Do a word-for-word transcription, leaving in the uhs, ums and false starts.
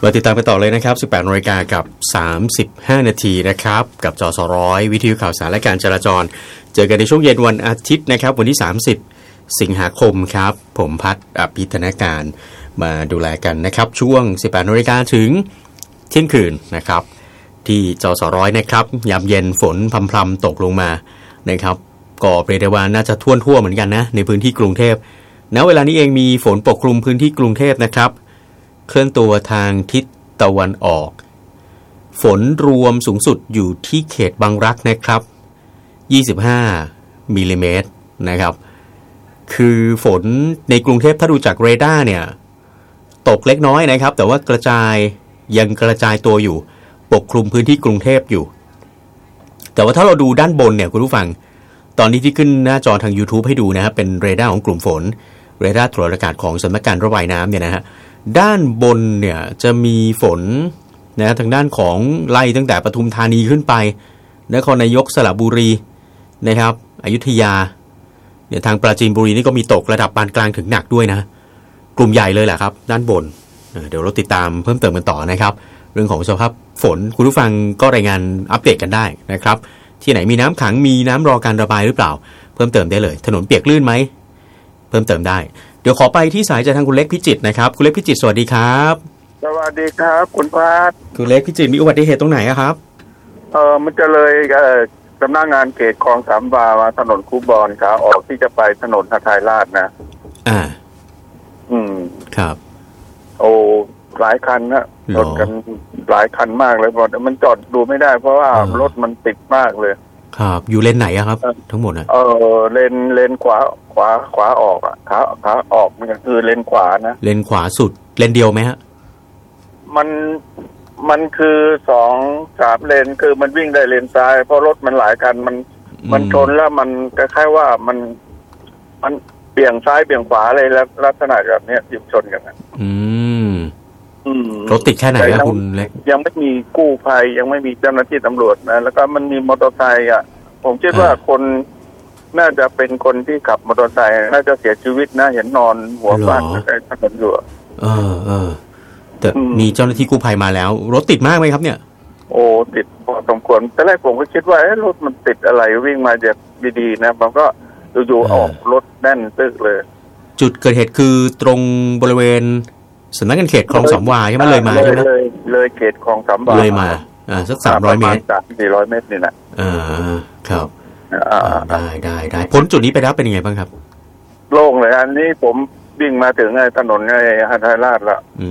มาติดตามกันต่อเลยนะครับ สิบแปดนาฬิกากับสามสิบห้านาทีนะครับกับจสร้อยวิทยุข่าวสารและการจราจรเจอกันในช่วงเย็นวันอาทิตย์นะครับวันที่สามสิบสิงหาคมครับผมพัฒน์อภิธนาการมาดูแลกันนะครับช่วง สิบแปดนาฬิกาถึงเที่ยงคืนนะครับที่จสร้อยนะครับยามเย็นฝนพรำๆตกลงมานะครับก็เรียกได้ว่าน่าจะท่วมทั่วเหมือนกันนะในพื้นที่กรุงเทพณเวลานี้เองมีฝนปกคลุมพื้นที่กรุงเทพนะครับเคลื่อนตัวทางทิศตะวันออกฝนรวมสูงสุดอยู่ที่เขตบางรักนะครับยี่สิบห้ามิลลิเมตรนะครับคือฝนในกรุงเทพถ้าดูจากเรดาร์เนี่ยตกเล็กน้อยนะครับแต่ว่ากระจายยังกระจายตัวอยู่ปกคลุมพื้นที่กรุงเทพอยู่แต่ว่าถ้าเราดูด้านบนเนี่ยคุณผู้ฟังตอนนี้ที่ขึ้นหน้าจอทาง YouTube ให้ดูนะครับเป็นเรดาร์ของกลุ่มฝนเรดาร์ตรวจอากาศของสำนักการระบายน้ำเนี่ยนะฮะด้านบนเนี่ยจะมีฝนนะทางด้านของไล่ตั้งแต่ปทุมธานีขึ้นไปนครนายกสระบุรีนะครับอยุธยาเนี่ยทางปราจีนบุรีนี่ก็มีตกระดับปานกลางถึงหนักด้วยนะกลุ่มใหญ่เลยแหละครับด้านบนเดี๋ยวเราติดตามเพิ่มเติมกันต่อนะครับเรื่องของสภาพฝนคุณผู้ฟังก็รายงานอัปเดตกันได้นะครับที่ไหนมีน้ำขังมีน้ำรอการระบายหรือเปล่าเพิ่มเติมได้เลยถนนเปียกลื่นไหมเพิ่มเติมได้เดี๋ยวขอไปที่สายจากทางคุณเล็กพิจิตรนะครับคุณเล็กพิจิตรสวัสดีครับสวัสดีครับคุณพัฒน์คุณเล็กพิจิตรมีอุบัติเหตุตรงไหนครับเออมันจะเลยเอ่อสำนักงานเขตคลองสามวามาถนนคูบอนขาออกที่จะไปถนนหทัยราชนะอ่าอืมครับโอ้หลายคันนะรถกันหลายคันมากเลยมันจอดดูไม่ได้เพราะว่ารถมันติดมากเลยครับอยู่เลนไหนอะครับทั้งหมดอะเออเลนเลนขวาขวาขวาออกอะขาขาออกมันก็คือเลนขวานะเลนขวาสุดเลนเดียวไหมฮะมันมันคือสองสามเลนคือมันวิ่งได้เลนซ้ายเพราะรถมันหลายคันมันมันชนแล้วมันคล้ายๆว่ามันมันเบี่ยงซ้ายเบี่ยงขวาเลยแล้วลักษณะแบบนี้หยุดชนกันนะอืมอืมรถติดแค่ไหนครับคุณเล็กยังไม่มีกู้ภัยยังไม่มีเจ้าหน้าที่ตำรวจนะแล้วก็มันมีมอเตอร์ไซค์อ่ะผมคิดว่าคนน่าจะเป็นคนที่ขับมอเตอร์ไซค์น่าจะเสียชีวิตนะเห็นนอนหัวฟาดในถนนอยู่เออเออแต่มีเจ้าหน้าที่กู้ภัยมาแล้วรถติดมากไหมครับเนี่ยโอ้ติดพอสมควรแต่แรกผมก็คิดว่าเอ๊ะรถมันติดอะไรวิ่งมาจากดีๆนะผมก็อยู่ๆออกรถแน่นตึกเลยจุดเกิดเหตุคือตรงบริเวณสำนักงานเขตคลองสามวาใช่ไหมเลยมาใช่ไหมเลยเลยเขตคลองสามวาเลยมาอ่าสักสามร้อยเมตรสามสี่ร้อยเมตรนี่แหละอ่าครับได้ได้ได้พ้นจุดนี้ไปแล้วเป็นยังไงบ้างครับโล่งเลยอันนี้ผมวิ่งมาถึงไอ้ถนนไอ้หทัยราชละ